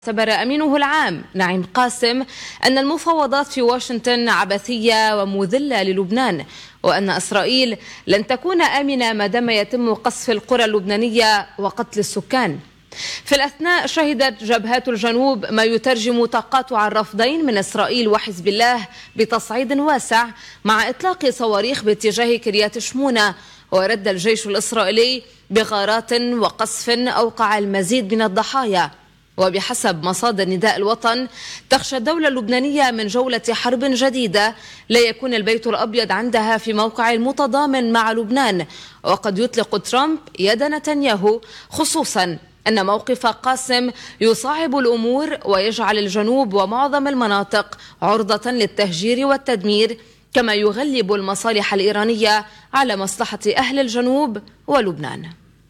اعتبر أمينه العام نعيم قاسم أن المفاوضات في واشنطن عبثية ومذلة للبنان، وأن إسرائيل لن تكون آمنة ما دام يتم قصف القرى اللبنانية وقتل السكان. في الأثناء شهدت جبهات الجنوب ما يترجم تقاطع الرفضين من إسرائيل وحزب الله بتصعيد واسع مع إطلاق صواريخ باتجاه كريات شمونة، ورد الجيش الإسرائيلي بغارات وقصف أوقع المزيد من الضحايا. وبحسب مصادر نداء الوطن تخشى الدولة اللبنانية من جولة حرب جديدة لا يكون البيت الأبيض عندها في موقع متضامن مع لبنان، وقد يطلق ترامب يد نتنياهو، خصوصا أن موقف قاسم يصعب الأمور ويجعل الجنوب ومعظم المناطق عرضة للتهجير والتدمير، كما يغلب المصالح الإيرانية على مصلحة أهل الجنوب ولبنان.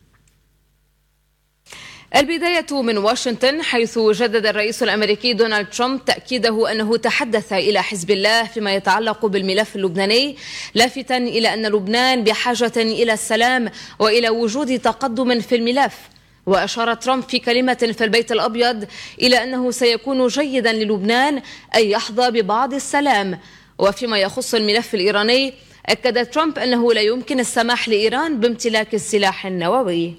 البداية من واشنطن، حيث جدد الرئيس الأمريكي دونالد ترامب تأكيده أنه تحدث إلى حزب الله فيما يتعلق بالملف اللبناني، لافتا إلى أن لبنان بحاجة إلى السلام وإلى وجود تقدم في الملف. وأشار ترامب في كلمة في البيت الأبيض إلى أنه سيكون جيدا للبنان أن يحظى ببعض السلام. وفيما يخص الملف الإيراني، أكد ترامب أنه لا يمكن السماح لإيران بامتلاك السلاح النووي.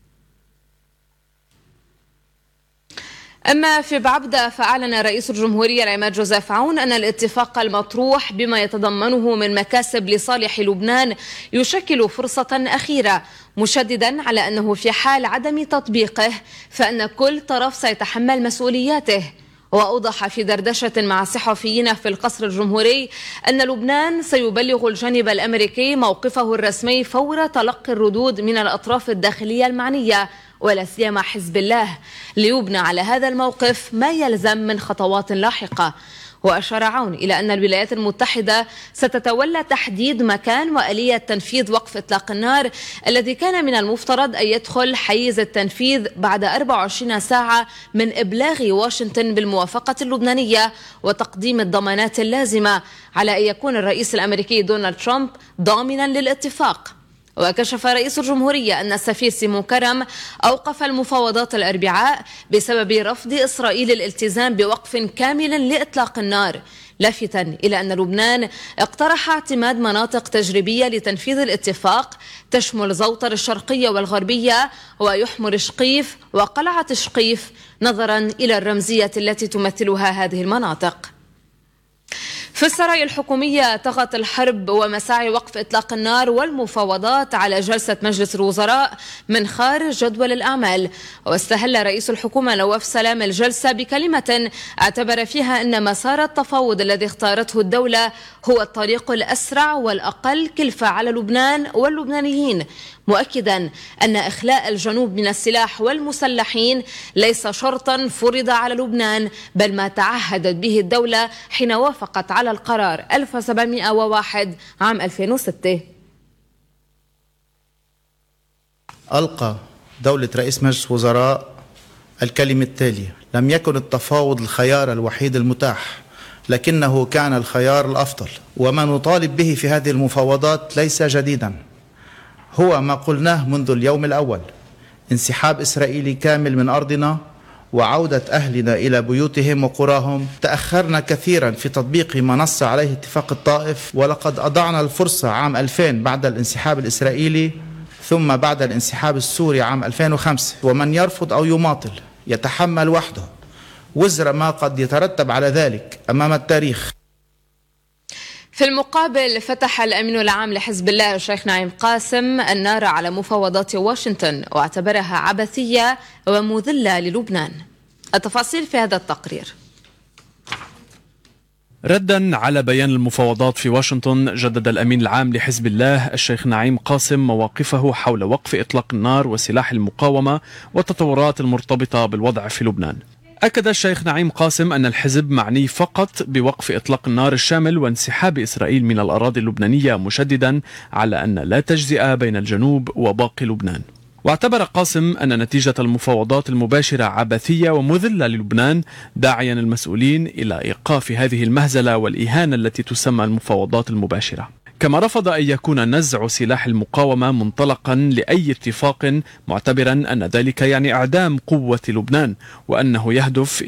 أما في بعبدة، فأعلن رئيس الجمهورية العماد جوزيف عون أن الاتفاق المطروح بما يتضمنه من مكاسب لصالح لبنان يشكل فرصة أخيرة، مشددا على أنه في حال عدم تطبيقه فإن كل طرف سيتحمل مسؤولياته. وأوضح في دردشة مع الصحفيين في القصر الجمهوري أن لبنان سيبلغ الجانب الأمريكي موقفه الرسمي فور تلقي الردود من الأطراف الداخلية المعنية، ولا سيما حزب الله، ليبنى على هذا الموقف ما يلزم من خطوات لاحقة. وأشار عون إلى أن الولايات المتحدة ستتولى تحديد مكان وآلية تنفيذ وقف إطلاق النار الذي كان من المفترض أن يدخل حيز التنفيذ بعد 24 ساعة من إبلاغ واشنطن بالموافقة اللبنانية وتقديم الضمانات اللازمة على أن يكون الرئيس الأمريكي دونالد ترامب ضامنا للاتفاق. وكشف رئيس الجمهورية أن السفير سيمون كرم أوقف المفاوضات الأربعاء بسبب رفض إسرائيل الالتزام بوقف كامل لإطلاق النار، لافتا إلى أن لبنان اقترح اعتماد مناطق تجريبية لتنفيذ الاتفاق تشمل زوطر الشرقية والغربية ويحمر شقيف وقلعة شقيف، نظرا إلى الرمزية التي تمثلها هذه المناطق. في السرايا الحكومية طغت الحرب ومساعي وقف إطلاق النار والمفاوضات على جلسة مجلس الوزراء من خارج جدول الأعمال. واستهل رئيس الحكومة نواف سلام الجلسة بكلمة اعتبر فيها أن مسار التفاوض الذي اختارته الدولة هو الطريق الأسرع والأقل كلفة على لبنان واللبنانيين، مؤكدا أن إخلاء الجنوب من السلاح والمسلحين ليس شرطا فرض على لبنان، بل ما تعهدت به الدولة حين وافقت على القرار 1701 عام 2006. ألقى دولة رئيس مجلس وزراء الكلمة التالية: لم يكن التفاوض الخيار الوحيد المتاح، لكنه كان الخيار الأفضل، وما نطالب به في هذه المفاوضات ليس جديدا، هو ما قلناه منذ اليوم الأول: انسحاب إسرائيلي كامل من أرضنا وعودة أهلنا إلى بيوتهم وقراهم. تأخرنا كثيرا في تطبيق ما نص عليه اتفاق الطائف، ولقد أضعنا الفرصة عام 2000 بعد الانسحاب الإسرائيلي، ثم بعد الانسحاب السوري عام 2005. ومن يرفض أو يماطل يتحمل وحده وزر ما قد يترتب على ذلك أمام التاريخ. في المقابل، فتح الأمين العام لحزب الله الشيخ نعيم قاسم النار على مفاوضات واشنطن واعتبرها عبثية ومذلة للبنان. التفاصيل في هذا التقرير. ردا على بيان المفاوضات في واشنطن، جدد الأمين العام لحزب الله الشيخ نعيم قاسم مواقفه حول وقف إطلاق النار وسلاح المقاومة والتطورات المرتبطة بالوضع في لبنان. أكد الشيخ نعيم قاسم أن الحزب معني فقط بوقف إطلاق النار الشامل وانسحاب إسرائيل من الأراضي اللبنانية، مشددا على أن لا تجزئة بين الجنوب وباقي لبنان. واعتبر قاسم أن نتيجة المفاوضات المباشرة عبثية ومذلة للبنان، داعيا المسؤولين إلى إيقاف هذه المهزلة والإهانة التي تسمى المفاوضات المباشرة. كما رفض أن يكون نزع سلاح المقاومة منطلقا لأي اتفاق، معتبرا أن ذلك يعني إعدام قوة لبنان وأنه يهدف